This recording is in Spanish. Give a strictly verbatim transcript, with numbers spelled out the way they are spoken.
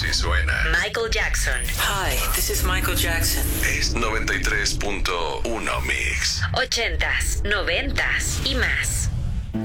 Así suena Michael Jackson. Hi, this is Michael Jackson. Es noventa y tres punto uno Mix. Ochentas, noventas y más.